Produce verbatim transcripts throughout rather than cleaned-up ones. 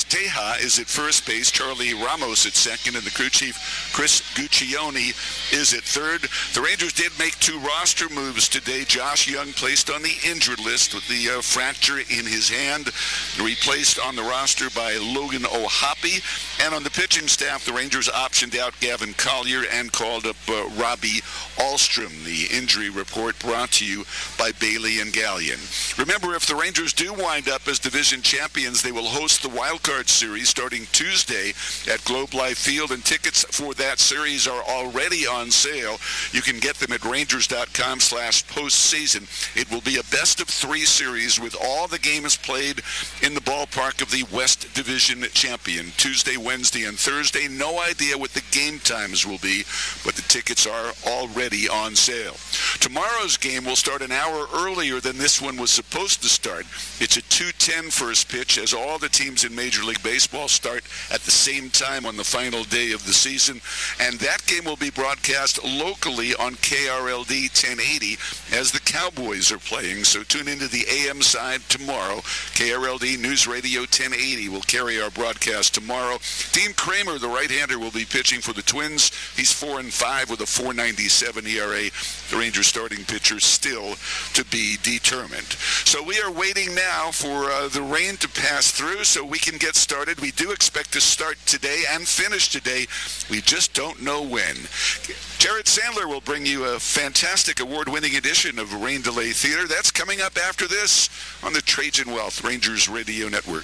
Teja is at first base, Charlie Ramos at second, and the crew chief, Chris Guccione, is at third. The Rangers did make two roster moves today. Josh Young placed on the injured list with the uh, fracture in his hand, replaced on the roster by Logan O'Hoppe. And on the pitching staff, the Rangers optioned out Gavin Collier and called up uh, Robbie Ahlstrom. The injury report brought to you by Bailey and Gallion. Remember, if the Rangers do wind up as division champions, they will host the Wild Card Series starting Tuesday at Globe Life Field, and tickets for that series are already on sale. You can get them at rangers.com slash postseason. It will be a best-of-three series with all the games played in the ballpark of the West Division champion. Tuesday, Wednesday, and Thursday. No idea what the game times will be, but the tickets are already on sale. Tomorrow's game will start an hour earlier than this one was supposed to start. It's a two ten first pitch, as all the teams in Major League Baseball start at the same time on the final day of the season. And that game will be broadcast locally on K R L D ten eighty as the Cowboys are playing. So tune into the A M side tomorrow. K R L D News Radio ten eighty will carry our broadcast tomorrow. Dean Kramer, the right-hander, will be pitching for the Twins. He's four and five with a four ninety-seven E R A. The Rangers starting pitcher still to be determined. So we are waiting now for uh, the rain to pass through so we can get started. We do expect to start today and finish today. We just don't know when. Jared Sandler will bring you a fantastic award-winning edition of Rain Delay Theater. That's coming up after this on the Trajan Wealth Rangers Radio Network.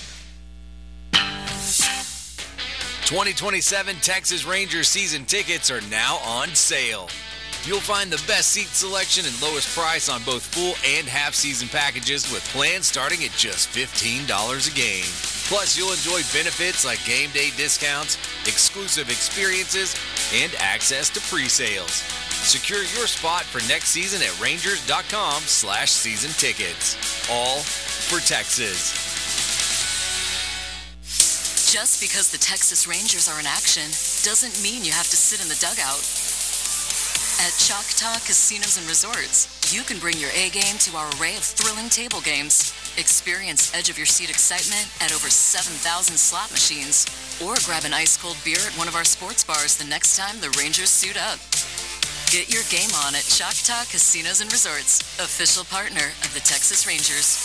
twenty twenty-seven Texas Rangers season tickets are now on sale. You'll find the best seat selection and lowest price on both full and half-season packages with plans starting at just fifteen dollars a game. Plus, you'll enjoy benefits like game day discounts, exclusive experiences, and access to pre-sales. Secure your spot for next season at rangers.com slash season tickets. All for Texas. Just because the Texas Rangers are in action doesn't mean you have to sit in the dugout. At Choctaw Casinos and Resorts, you can bring your A game to our array of thrilling table games. Experience edge-of-your-seat excitement at over seven thousand slot machines. Or grab an ice-cold beer at one of our sports bars the next time the Rangers suit up. Get your game on at Choctaw Casinos and Resorts, official partner of the Texas Rangers.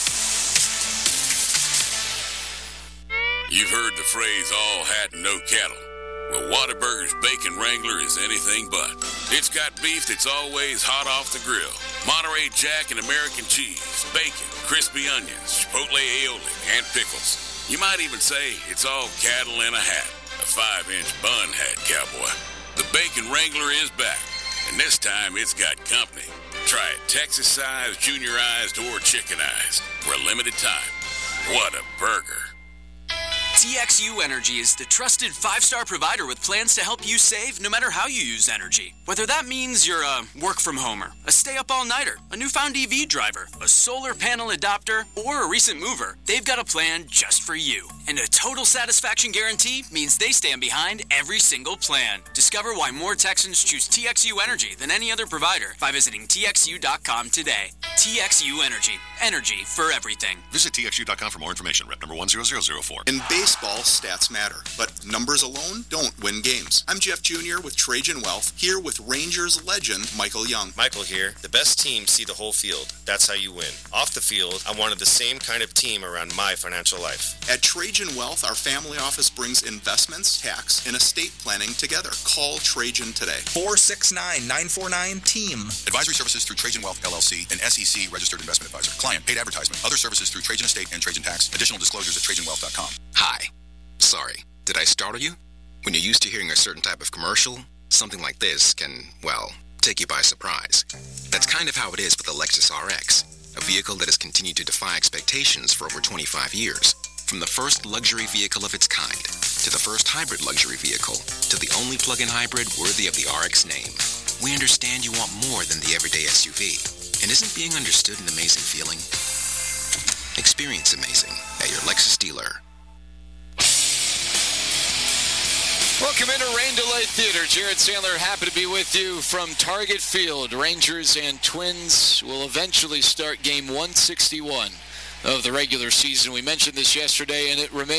You've heard the phrase, all hat and no cattle. Well, Whataburger's Bacon Wrangler is anything but. It's got beef that's always hot off the grill. Monterey Jack and American cheese, bacon, crispy onions, chipotle aioli, and pickles. You might even say it's all cattle in a hat. A five-inch bun hat, cowboy. The Bacon Wrangler is back, and this time it's got company. Try it Texas-sized, junior-ized, or chicken-ized for a limited time. What a burger. T X U Energy is the trusted five-star provider with plans to help you save no matter how you use energy. Whether that means you're a work-from-homer, a stay-up-all-nighter, a newfound E V driver, a solar panel adopter, or a recent mover, they've got a plan just for you. And a total satisfaction guarantee means they stand behind every single plan. Discover why more Texans choose T X U Energy than any other provider by visiting T X U dot com today. T X U Energy. Energy for everything. Visit T X U dot com for more information. Rep number one zero zero zero four. In baseball, stats matter, but numbers alone don't win games. I'm Jeff Junior with Trajan Wealth, here with Rangers legend Michael Young. Michael here. The best teams see the whole field. That's how you win. Off the field, I wanted the same kind of team around my financial life. At Trajan Wealth, our family office brings investments, tax, and estate planning together. Call Trajan today. four six nine, nine four nine, team. Advisory services through Trajan Wealth, L L C, an S E C registered investment advisor. Client paid advertisement. Other services through Trajan Estate and Trajan Tax. Additional disclosures at trajan wealth dot com. Hi. Sorry, did I startle you? When you're used to hearing a certain type of commercial, something like this can, well, take you by surprise. That's kind of how it is with the Lexus R X, a vehicle that has continued to defy expectations for over twenty-five years. From the first luxury vehicle of its kind, to the first hybrid luxury vehicle, to the only plug-in hybrid worthy of the R X name. We understand you want more than the everyday S U V. And isn't being understood an amazing feeling? Experience amazing at your Lexus dealer. Welcome into Rain Delay Theater. Jared Sandler, happy to be with you from Target Field. Rangers and Twins will eventually start game one sixty-one of the regular season. We mentioned this yesterday, and it remains